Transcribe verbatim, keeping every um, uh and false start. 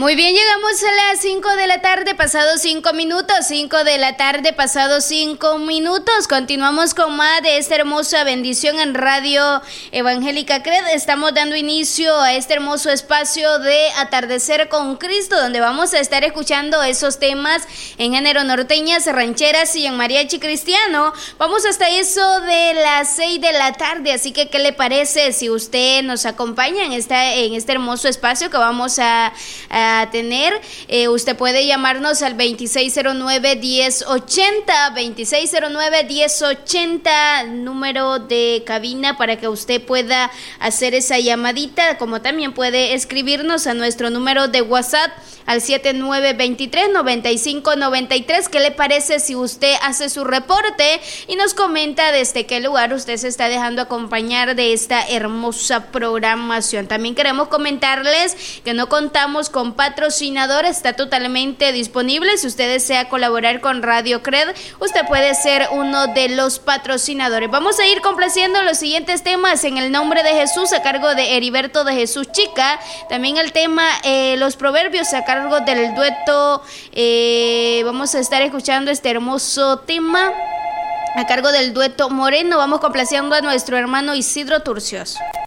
Muy bien, llegamos a las cinco de la tarde, pasados cinco minutos, cinco de la tarde, pasados cinco minutos. Continuamos con más de esta hermosa bendición en Radio Evangélica C R E D. Estamos dando inicio a este hermoso espacio de Atardecer con Cristo, donde vamos a estar escuchando esos temas en género norteñas, rancheras y en mariachi cristiano. Vamos hasta eso de las seis de la tarde, así que ¿qué le parece si usted nos acompaña en, esta, en este hermoso espacio que vamos a... a a tener? Eh, usted puede llamarnos al veintiséis cero nueve, diez ochenta, veintiséis cero nueve, diez ochenta, número de cabina para que usted pueda hacer esa llamadita, como también puede escribirnos a nuestro número de WhatsApp al siete nueve dos tres, nueve cinco nueve tres. ¿Qué le parece si usted hace su reporte y nos comenta desde qué lugar usted se está dejando acompañar de esta hermosa programación? También queremos comentarles que no contamos con patrocinador, está totalmente disponible. Si usted desea colaborar con Radio C R E D, usted puede ser uno de los patrocinadores. Vamos a ir complaciendo los siguientes temas en el nombre de Jesús a cargo de Heriberto de Jesús Chica. También el tema eh, los proverbios a cargo del dueto. Eh, vamos a estar escuchando este hermoso tema a cargo del dueto Moreno. Vamos complaciendo a nuestro hermano Isidro Turcios.